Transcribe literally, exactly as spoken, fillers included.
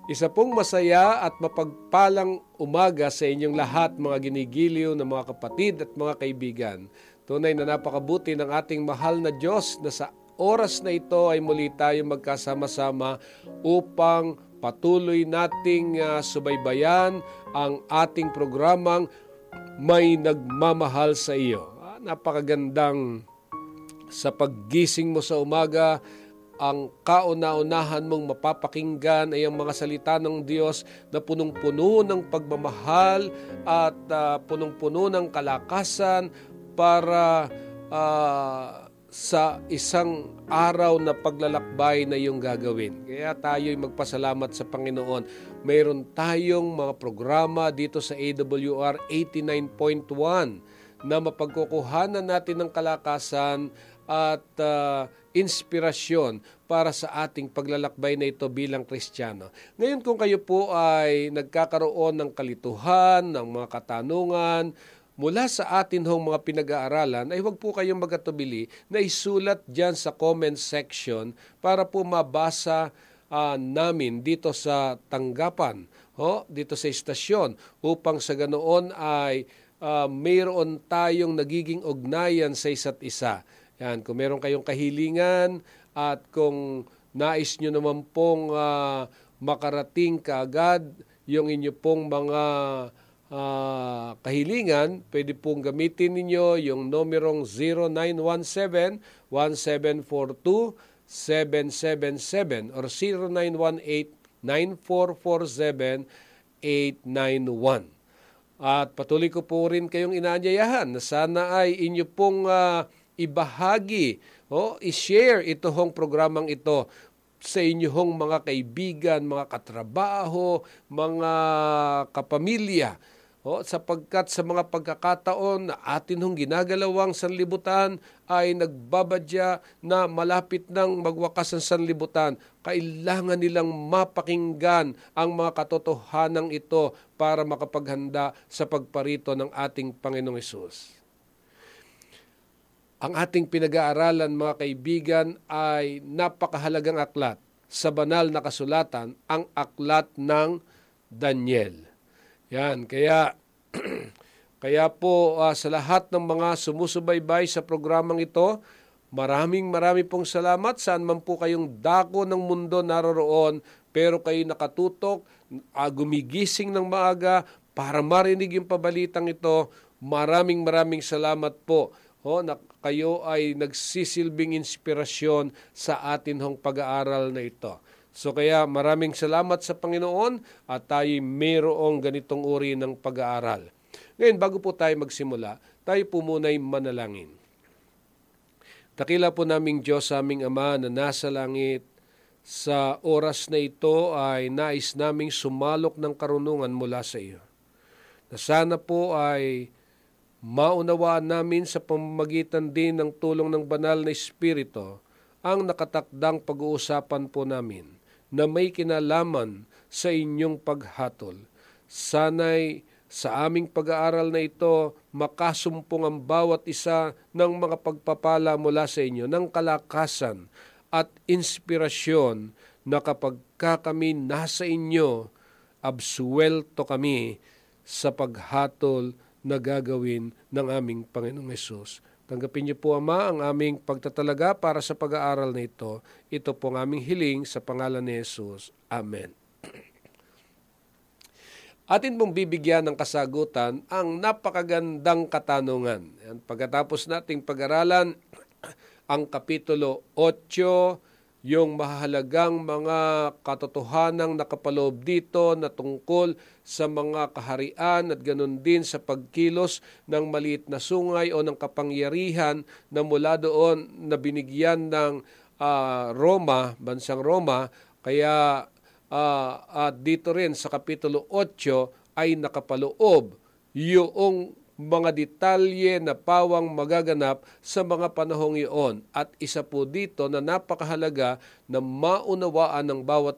Isa pong masaya at mapagpalang umaga sa inyong lahat, mga ginigiliw na mga kapatid at mga kaibigan. Tunay na napakabuti ng ating mahal na Diyos na sa oras na ito ay muli tayo magkasama-sama upang patuloy nating uh, subaybayan ang ating programang May Nagmamahal sa Iyo. Ah, napakagandang sa paggising mo sa umaga, ang kauna-unahan mong mapapakinggan ay ang mga salita ng Diyos na punong-puno ng pagmamahal at uh, punong-puno ng kalakasan para uh, sa isang araw na paglalakbay na iyong gagawin. Kaya tayo'y magpasalamat sa Panginoon. Mayroon tayong mga programa dito sa A W R eighty-nine point one na mapagkukuhanan natin ng kalakasan at uh, inspirasyon para sa ating paglalakbay na ito bilang Kristiyano. Ngayon kung kayo po ay nagkakaroon ng kalituhan, ng mga katanungan mula sa atin hong mga pinag-aaralan, ay huwag po kayong magatubili na isulat dyan sa comment section para po mabasa uh, namin dito sa tanggapan, ho, dito sa istasyon, upang sa ganoon ay uh, mayroon tayong nagiging ugnayan sa isa't isa. Yan, kung meron kayong kahilingan at kung nais nyo naman pong uh, makarating kaagad yung inyo pong mga uh, kahilingan, pwede pong gamitin ninyo yung numerong zero nine one seven, one seven four two, seven seven seven or zero nine one eight, nine four four seven, eight nine one. At patuloy ko po rin kayong inaanyayahan na sana ay inyo pong uh, ibahagi o i-share ito hong programang ito sa inyong mga kaibigan, mga katrabaho, mga kapamilya. O, sapagkat sa mga pagkakataon na atin hong ginagalawang sanlibutan ay nagbabadya na malapit nang magwakas ang sanlibutan, kailangan nilang mapakinggan ang mga katotohanan ito para makapaghanda sa pagparito ng ating Panginoong Hesus. Ang ating pinag-aaralan, mga kaibigan, ay napakahalagang aklat sa banal na kasulatan, ang aklat ng Daniel. Yan, kaya kaya po uh, sa lahat ng mga sumusubaybay sa programang ito, maraming maraming pong salamat. Saan man po kayong dako ng mundo naroroon, pero kayo nakatutok, uh, gumigising ng maaga para marinig yung pabalitang ito. Maraming maraming salamat po. O, na kayo ay nagsisilbing inspirasyon sa atin hong pag-aaral na ito. So kaya maraming salamat sa Panginoon at tayo mayroong ganitong uri ng pag-aaral. Ngayon, bago po tayo magsimula, tayo po muna'y manalangin. Dakila po naming Diyos, aming Ama na nasa langit, sa oras na ito ay nais naming sumalok ng karunungan mula sa iyo. Na sana po ay maunawaan namin sa pamamagitan din ng tulong ng banal na Espiritu ang nakatakdang pag-uusapan po namin na may kinalaman sa inyong paghatol. Sana'y sa aming pag-aaral na ito makasumpong ang bawat isa ng mga pagpapala mula sa inyo ng kalakasan at inspirasyon na kapag kami nasa inyo, absuelto kami sa paghatol na gagawin ng aming Panginoong Hesus. Tanggapin niyo po, Ama, ang aming pagtatalaga para sa pag-aaral na ito. Ito po ang aming hiling sa pangalan ni Hesus. Amen. Atin pong bibigyan ng kasagutan ang napakagandang katanungan. Pagkatapos nating pag-aralan ang Kapitulo eight, yung mahalagang mga katotohanang nakapaloob dito na tungkol sa mga kaharian at ganun din sa pagkilos ng maliit na sungay o ng kapangyarihan na mula doon na binigyan ng uh, Roma, bansang Roma. Kaya uh, at dito rin sa Kapitulo eight ay nakapaloob yung mga detalye na pawang magaganap sa mga panahong iyon. At isa po dito na napakahalaga na maunawaan ng bawat